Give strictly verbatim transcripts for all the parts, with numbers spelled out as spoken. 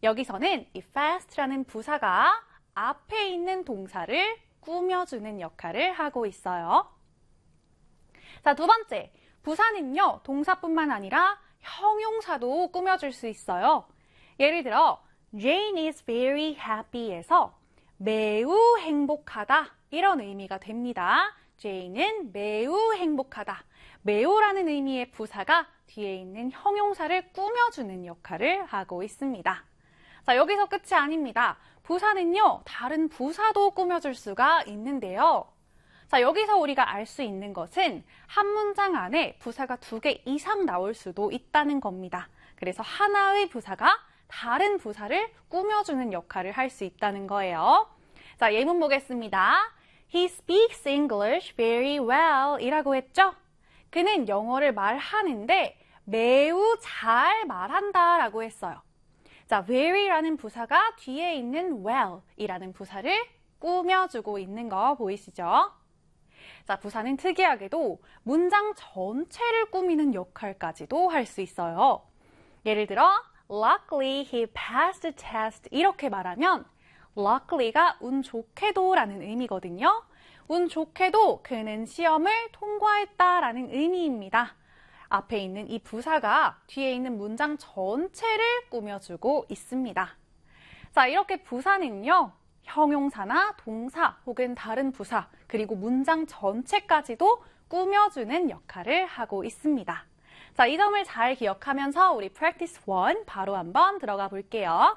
여기서는 이 fast라는 부사가 앞에 있는 동사를 꾸며주는 역할을 하고 있어요. 자, 두 번째, 부사는요, 동사뿐만 아니라 형용사도 꾸며줄 수 있어요. 예를 들어, Jane is very happy에서 매우 행복하다 이런 의미가 됩니다. Jane은 매우 행복하다. 매우라는 의미의 부사가 뒤에 있는 형용사를 꾸며주는 역할을 하고 있습니다. 자, 여기서 끝이 아닙니다. 부사는요, 다른 부사도 꾸며줄 수가 있는데요. 자, 여기서 우리가 알 수 있는 것은 한 문장 안에 부사가 두 개 이상 나올 수도 있다는 겁니다. 그래서 하나의 부사가 다른 부사를 꾸며주는 역할을 할 수 있다는 거예요. 자, 예문 보겠습니다. He speaks English very well 이라고 했죠? 그는 영어를 말하는데 매우 잘 말한다 라고 했어요. 자, very라는 부사가 뒤에 있는 well 이라는 부사를 꾸며주고 있는 거 보이시죠? 자, 부사는 특이하게도 문장 전체를 꾸미는 역할까지도 할 수 있어요. 예를 들어, luckily he passed the test 이렇게 말하면 luckly가 운 좋게도 라는 의미거든요. 운 좋게도 그는 시험을 통과했다라는 의미입니다. 앞에 있는 이 부사가 뒤에 있는 문장 전체를 꾸며주고 있습니다. 자, 이렇게 부사는요, 형용사나 동사 혹은 다른 부사, 그리고 문장 전체까지도 꾸며주는 역할을 하고 있습니다. 자, 이 점을 잘 기억하면서 우리 practice 일 바로 한번 들어가 볼게요.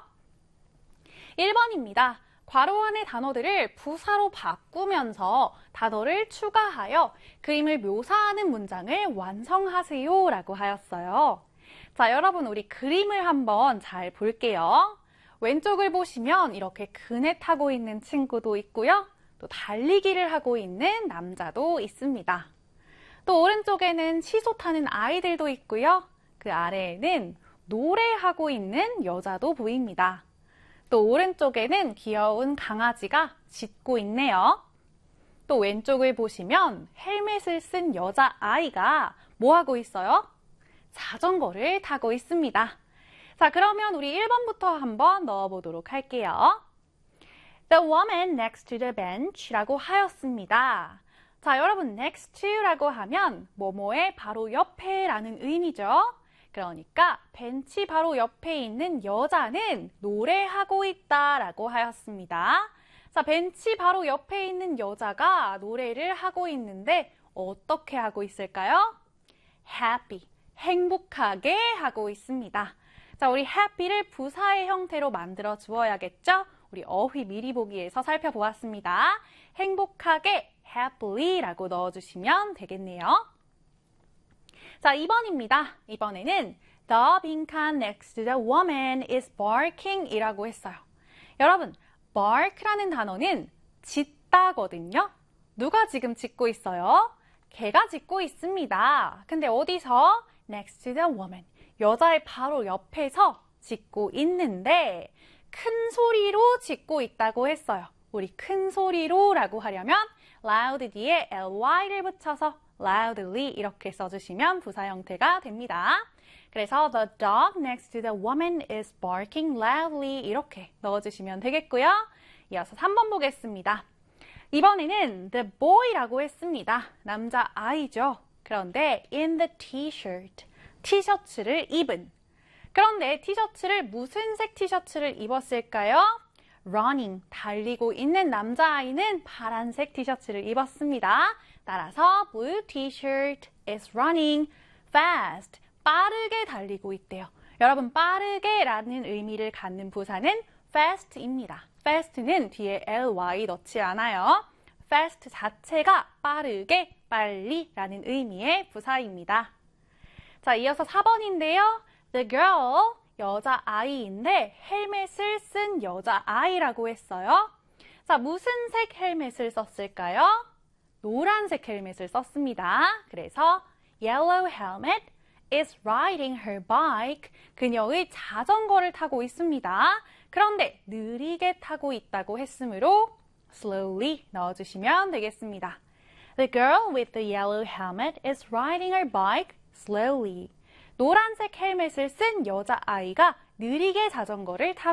일 번입니다. 괄호 안의 단어들을 부사로 바꾸면서 단어를 추가하여 그림을 묘사하는 문장을 완성하세요 라고 하였어요. 자, 여러분 우리 그림을 한번 잘 볼게요. 왼쪽을 보시면 이렇게 그네 타고 있는 친구도 있고요. 또 달리기를 하고 있는 남자도 있습니다. 또 오른쪽에는 시소 타는 아이들도 있고요. 그 아래에는 노래하고 있는 여자도 보입니다. 또 오른쪽에는 귀여운 강아지가 짖고 있네요. 또 왼쪽을 보시면 헬멧을 쓴 여자아이가 뭐 하고 있어요? 자전거를 타고 있습니다. 자, 그러면 우리 일 번부터 한번 넣어보도록 할게요. The woman next to the bench 라고 하였습니다. 자, 여러분 next to라고 하면 뭐뭐의 바로 옆에 라는 의미죠. 그러니까 벤치 바로 옆에 있는 여자는 노래하고 있다 라고 하였습니다. 자, 벤치 바로 옆에 있는 여자가 노래를 하고 있는데 어떻게 하고 있을까요? happy, 행복하게 하고 있습니다. 자, 우리 happy를 부사의 형태로 만들어 주어야겠죠? 우리 어휘 미리 보기에서 살펴보았습니다. 행복하게 happily 라고 넣어주시면 되겠네요. 자, 이 번입니다. 이번에는 The 빈칸 next to the woman is barking 이라고 했어요. 여러분, bark라는 단어는 짖다거든요. 누가 지금 짖고 있어요? 개가 짖고 있습니다. 근데 어디서? Next to the woman. 여자의 바로 옆에서 짖고 있는데 큰 소리로 짖고 있다고 했어요. 우리 큰 소리로 라고 하려면 loud 뒤에 ly를 붙여서 loudly 이렇게 써주시면 부사 형태가 됩니다. 그래서 the dog next to the woman is barking loudly 이렇게 넣어주시면 되겠고요. 이어서 삼 번 보겠습니다. 이번에는 the boy라고 했습니다. 남자 아이죠. 그런데 in the t-shirt, 티셔츠를 입은. 그런데 티셔츠를 무슨 색 티셔츠를 입었을까요? running, 달리고 있는 남자아이는 파란색 티셔츠를 입었습니다. 따라서 blue t-shirt is running fast, 빠르게 달리고 있대요. 여러분, 빠르게 라는 의미를 갖는 부사는 fast입니다. fast는 뒤에 ly 넣지 않아요. fast 자체가 빠르게, 빨리 라는 의미의 부사입니다. 자, 이어서 사 번인데요. The girl, 여자아이인데 헬멧을 쓴 여자아이라고 했어요. 자, 무슨 색 헬멧을 썼을까요? 노란색 헬멧을 썼습니다. 그래서 yellow helmet is riding her bike. 그녀의 자전거를 타고 있습니다. 그런데 느리게 타고 있다고 했으므로 slowly 넣어주시면 되겠습니다. The girl with the yellow helmet is riding her bike slowly. 노란색 헬멧을 쓴 여자아이가 느리게 자전거를 타고